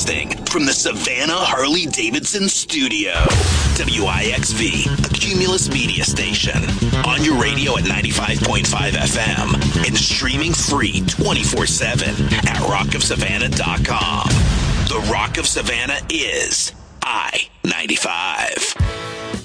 Broadcasting from the Savannah Harley-Davidson studio. WIXV, a Cumulus media station. On your radio at 95.5 FM and streaming free 24/7 at rockofsavannah.com. The Rock of Savannah is I-95.